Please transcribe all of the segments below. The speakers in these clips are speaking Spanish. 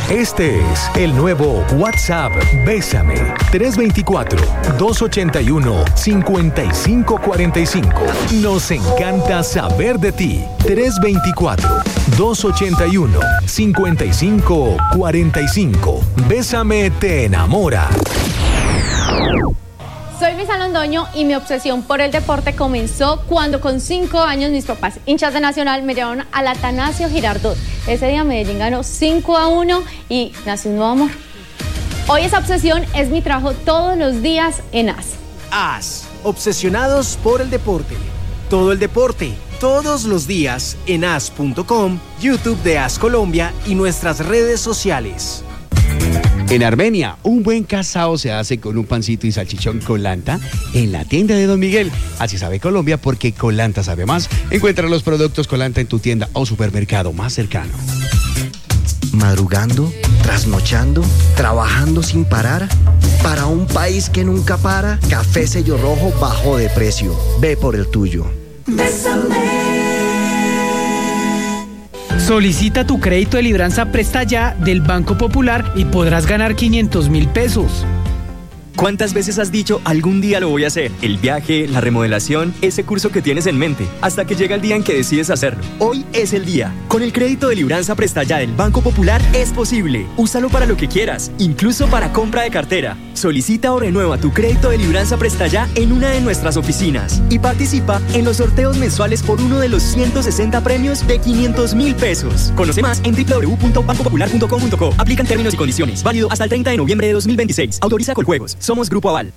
Este es el nuevo WhatsApp Bésame. 324-281-5545. Nos encanta saber de ti. 324-281-5545. Bésame te enamora. Soy Luisa Londoño y mi obsesión por el deporte comenzó cuando con 5 años mis papás, hinchas de Nacional, me llevaron al Atanasio Girardot. Ese día Medellín ganó 5-1 y nació un nuevo amor. Hoy esa obsesión es mi trabajo todos los días en AS. AS, obsesionados por el deporte. Todo el deporte, todos los días en as.com, YouTube de AS Colombia y nuestras redes sociales. En Armenia, un buen casado se hace con un pancito y salchichón Colanta en la tienda de Don Miguel. Así sabe Colombia porque Colanta sabe más. Encuentra los productos Colanta en tu tienda o supermercado más cercano. Madrugando, trasnochando, trabajando sin parar. Para un país que nunca para, Café Sello Rojo bajó de precio. Ve por el tuyo. Bésame. Solicita tu crédito de libranza Presta Ya del Banco Popular y podrás ganar 500.000 pesos. ¿Cuántas veces has dicho algún día lo voy a hacer? El viaje, la remodelación, ese curso que tienes en mente, hasta que llega el día en que decides hacerlo. Hoy es el día. Con el crédito de libranza Presta Ya del Banco Popular es posible. Úsalo para lo que quieras, incluso para compra de cartera. Solicita o renueva tu crédito de libranza Presta Ya en una de nuestras oficinas y participa en los sorteos mensuales por uno de los 160 premios de 500.000 pesos. Conoce más en www.bancopopular.com.co. Aplican términos y condiciones. Válido hasta el 30 de noviembre de 2026. Autoriza Coljuegos. Somos Grupo Aval.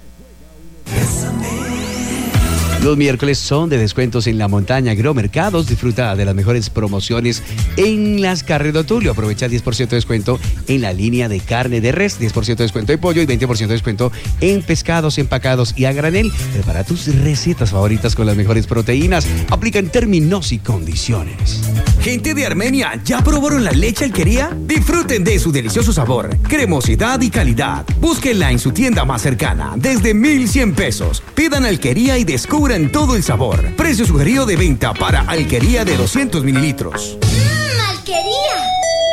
Los miércoles son de descuentos en La Montaña Agromercados. Disfruta de las mejores promociones en las carnes de Otulio. Aprovecha 10% de descuento en la línea de carne de res, 10% de descuento en pollo y 20% de descuento en pescados empacados y a granel. Prepara tus recetas favoritas con las mejores proteínas. Aplican términos y condiciones. Gente de Armenia, ¿ya probaron la leche Alquería? Disfruten de su delicioso sabor, cremosidad y calidad. Búsquenla en su tienda más cercana, desde 1,100 pesos. Pidan Alquería y descubran todo el sabor. Precio sugerido de venta para Alquería de 200 mililitros. ¡Alquería!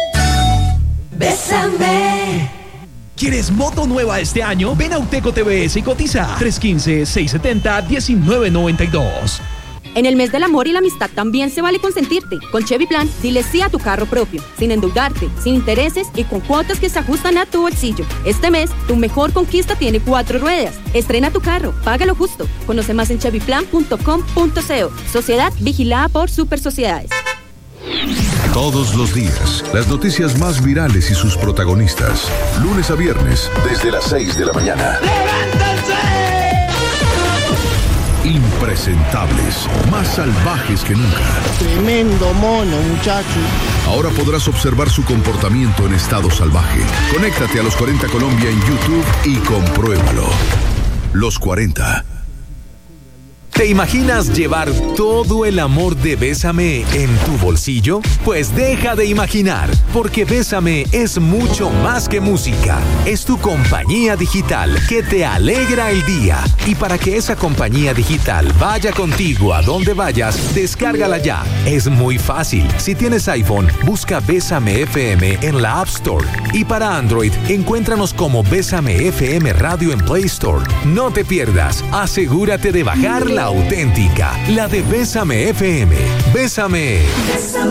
Bésame. ¿Quieres moto nueva este año? Ven a Uteco TVS y cotiza. 315-670-1992. En el mes del amor y la amistad también se vale consentirte. Con Chevy Plan, dile sí a tu carro propio, sin endeudarte, sin intereses y con cuotas que se ajustan a tu bolsillo. Este mes, tu mejor conquista tiene 4 ruedas. Estrena tu carro, págalo justo. Conoce más en chevyplan.com.co. Sociedad vigilada por Supersociedades. Todos los días, las noticias más virales y sus protagonistas. Lunes a viernes, desde las 6 de la mañana. Impresentables, más salvajes que nunca. Tremendo mono, muchacho. Ahora podrás observar su comportamiento en estado salvaje. Conéctate a Los 40 Colombia en YouTube y compruébalo. Los 40. ¿Te imaginas llevar todo el amor de Bésame en tu bolsillo? Pues deja de imaginar, porque Bésame es mucho más que música. Es tu compañía digital que te alegra el día. Y para que esa compañía digital vaya contigo a donde vayas, descárgala ya. Es muy fácil. Si tienes iPhone, busca Bésame FM en la App Store. Y para Android, encuéntranos como Bésame FM Radio en Play Store. No te pierdas. Asegúrate de bajar la auténtica, la de Bésame FM. Bésame.